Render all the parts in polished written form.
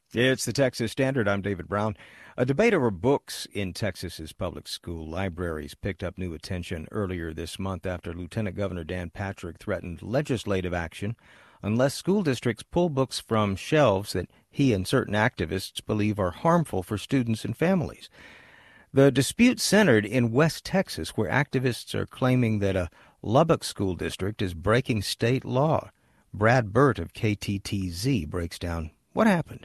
It's the Texas Standard. I'm David Brown. A debate over books in Texas's public school libraries picked up new attention earlier this month after Lieutenant Governor Dan Patrick threatened legislative action unless school districts pull books from shelves that he and certain activists believe are harmful for students and families. The dispute centered in West Texas, where activists are claiming that a Lubbock school district is breaking state law. Brad Burt of KTTZ breaks down what happened.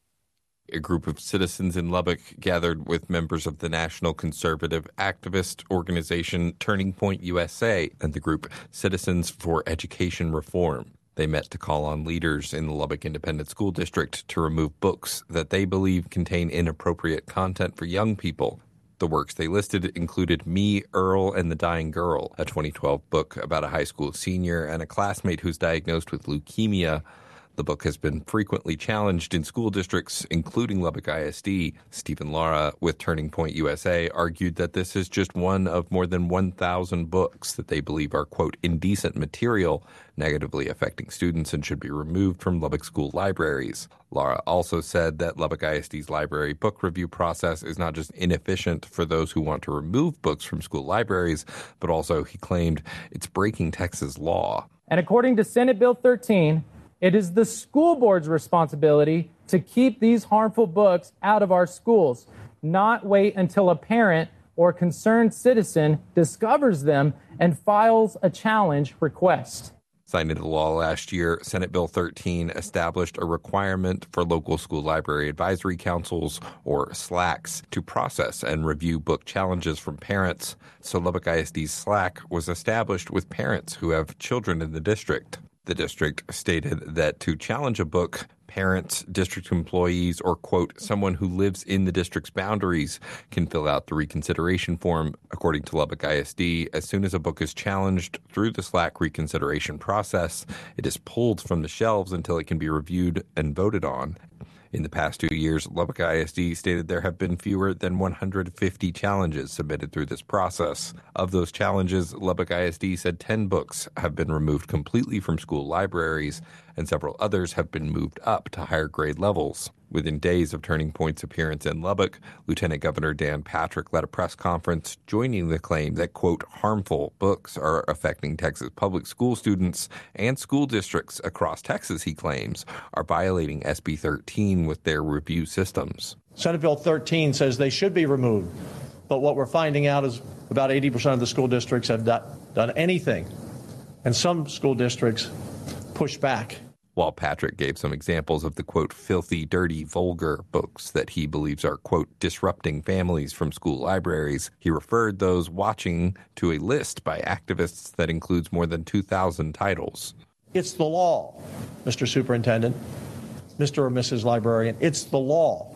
A group of citizens in Lubbock gathered with members of the national conservative activist organization Turning Point USA and the group Citizens for Education Reform. They met to call on leaders in the Lubbock Independent School District to remove books that they believe contain inappropriate content for young people. The works they listed included Me, Earl, and the Dying Girl, a 2012 book about a high school senior and a classmate who's diagnosed with leukemia. The book has been frequently challenged in school districts, including Lubbock ISD. Stephen Lara with Turning Point USA argued that this is just one of more than 1,000 books that they believe are, quote, indecent material, negatively affecting students and should be removed from Lubbock school libraries. Lara also said that Lubbock ISD's library book review process is not just inefficient for those who want to remove books from school libraries, but also, he claimed, it's breaking Texas law. And according to Senate Bill 13, it is the school board's responsibility to keep these harmful books out of our schools, not wait until a parent or concerned citizen discovers them and files a challenge request. Signed into law last year, Senate Bill 13 established a requirement for local school library advisory councils, or SLACs, to process and review book challenges from parents. So Lubbock ISD's SLAC was established with parents who have children in the district. The district stated that to challenge a book, parents, district employees, or, quote, someone who lives in the district's boundaries can fill out the reconsideration form. According to Lubbock ISD, as soon as a book is challenged through the SLAC reconsideration process, it is pulled from the shelves until it can be reviewed and voted on. In the past 2 years, Lubbock ISD stated there have been fewer than 150 challenges submitted through this process. Of those challenges, Lubbock ISD said 10 books have been removed completely from school libraries, and several others have been moved up to higher grade levels. Within days of Turning Point's appearance in Lubbock, Lieutenant Governor Dan Patrick led a press conference joining the claim that, quote, harmful books are affecting Texas public school students and school districts across Texas, he claims, are violating SB 13 with their review systems. Senate Bill 13 says they should be removed, but what we're finding out is about 80% of the school districts have not done anything, and some school districts push back. While Patrick gave some examples of the, quote, filthy, dirty, vulgar books that he believes are, quote, disrupting families from school libraries, he referred those watching to a list by activists that includes more than 2,000 titles. It's the law, Mr. Superintendent, Mr. or Mrs. Librarian. It's the law.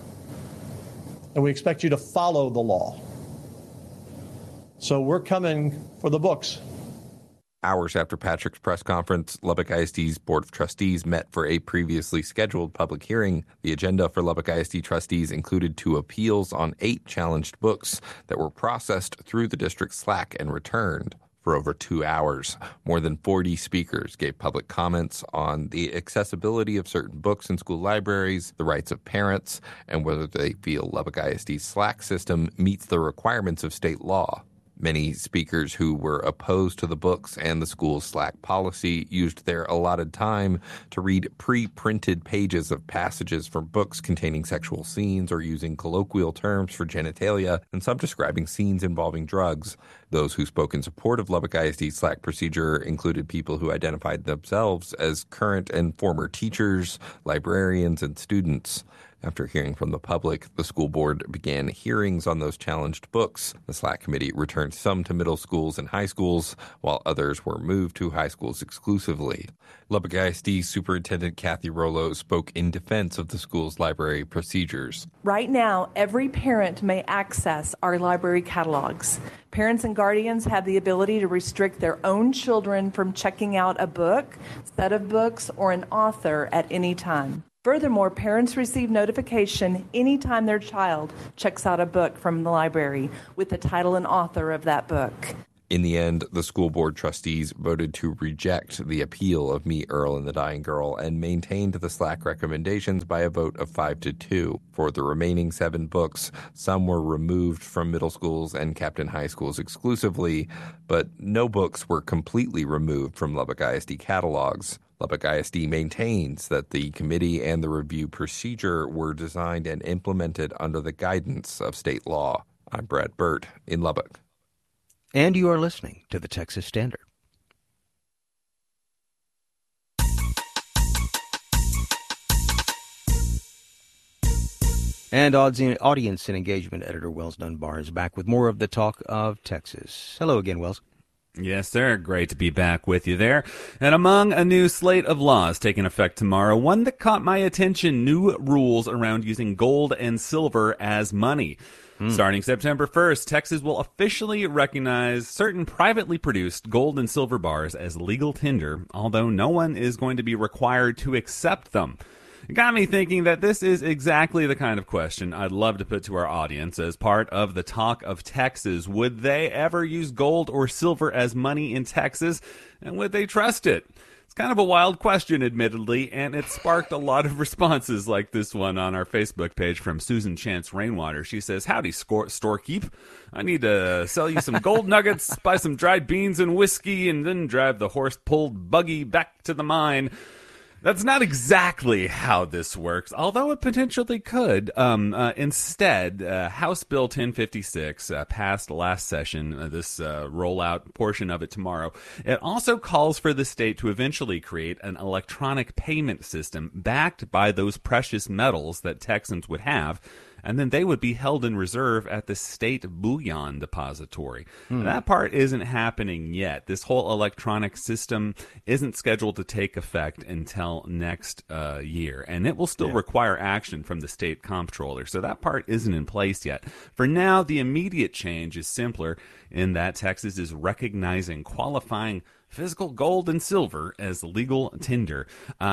And we expect you to follow the law. So we're coming for the books. Hours after Patrick's press conference, Lubbock ISD's Board of Trustees met for a previously scheduled public hearing. The agenda for Lubbock ISD trustees included 2 appeals on 8 challenged books that were processed through the district's SLAC and returned. For over 2 hours, more than 40 speakers gave public comments on the accessibility of certain books in school libraries, the rights of parents, and whether they feel Lubbock ISD's SLAC system meets the requirements of state law. Many speakers who were opposed to the books and the school's SLAC policy used their allotted time to read pre-printed pages of passages from books containing sexual scenes or using colloquial terms for genitalia, and some describing scenes involving drugs. Those who spoke in support of Lubbock ISD's SLAC procedure included people who identified themselves as current and former teachers, librarians, and students. After hearing from the public, the school board began hearings on those challenged books. The SLAC committee returned some to middle schools and high schools, while others were moved to high schools exclusively. Lubbock ISD Superintendent Kathy Rollo spoke in defense of the school's library procedures. Right now, every parent may access our library catalogs. Parents and guardians have the ability to restrict their own children from checking out a book, set of books, or an author at any time. Furthermore, parents receive notification anytime their child checks out a book from the library with the title and author of that book. In the end, the school board trustees voted to reject the appeal of Me, Earl, and the Dying Girl and maintained the SLAC recommendations by a vote of 5-2. For the remaining 7 books, some were removed from middle schools and kept in high schools exclusively, but no books were completely removed from Lubbock ISD catalogs. Lubbock ISD maintains that the committee and the review procedure were designed and implemented under the guidance of state law. I'm Brad Burt in Lubbock. And you are listening to the Texas Standard. And audience and engagement editor Wells Dunbar is back with more of the Talk of Texas. Hello again, Wells. Yes, sir. Great to be back with you there. And among a new slate of laws taking effect tomorrow, one that caught my attention, new rules around using gold and silver as money. Starting September 1st, Texas will officially recognize certain privately produced gold and silver bars as legal tender, although no one is going to be required to accept them. It got me thinking that this is exactly the kind of question I'd love to put to our audience as part of the Talk of Texas. Would they ever use gold or silver as money in Texas, and would they trust it? It's kind of a wild question, admittedly, and it sparked a lot of responses like this one on our Facebook page from Susan Chance Rainwater. She says, "Howdy, storekeep. I need to sell you some gold nuggets, buy some dried beans and whiskey, and then drive the horse-pulled buggy back to the mine." That's not exactly how this works, although it potentially could. Instead, House Bill 1056 passed last session, this rollout portion of it tomorrow. It also calls for the state to eventually create an electronic payment system backed by those precious metals that Texans would have, and then they would be held in reserve at the state bullion depository. That part isn't happening yet. This whole electronic system isn't scheduled to take effect until next year, and it will still require action from the state comptroller, so that part isn't in place yet. For now, the immediate change is simpler in that Texas is recognizing qualifying physical gold and silver as legal tender.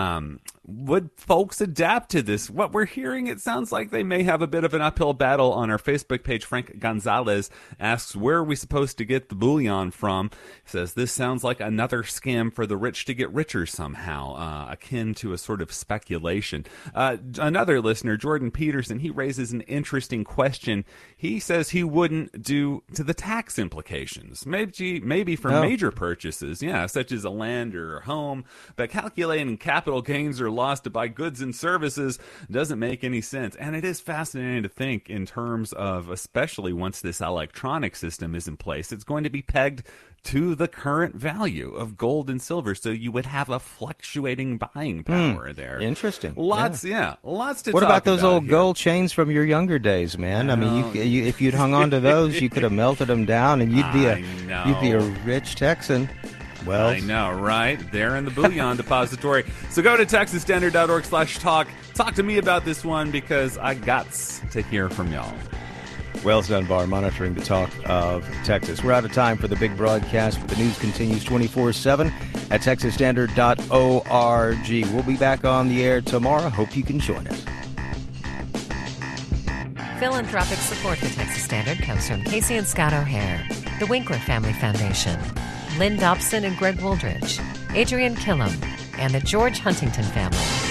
Would folks adapt to this? What we're hearing, it sounds like they may have a bit of an uphill battle. On our Facebook page, Frank Gonzalez asks, where are we supposed to get the bullion from? He says, this sounds like another scam for the rich to get richer somehow, akin to a sort of speculation. Another listener, Jordan Peterson, he raises an interesting question. He says he wouldn't do to the tax implications, maybe for major purchases, such as a land or a home, but calculating capital gains or loss to buy goods and services doesn't make any sense. And it is fascinating to think in terms of, especially once this electronic system is in place, it's going to be pegged to the current value of gold and silver, so you would have a fluctuating buying power there. Interesting. Lots to talk about. What about those old gold chains from your younger days, man? I mean, if you'd hung on to those, you could have melted them down, and you'd be a rich Texan. Well, I know, right? They're in the bullion depository. So go to texasstandard.org/talk. Talk to me about this one, because I got to hear from y'all. Wells Dunbar monitoring the Talk of Texas. We're out of time for the big broadcast, but the news continues 24/7 at texasstandard.org. We'll be back on the air tomorrow. Hope you can join us. Philanthropic support for Texas Standard comes from Casey and Scott O'Hare, the Winkler Family Foundation, Lynn Dobson and Greg Wooldridge, Adrian Killam, and the George Huntington family.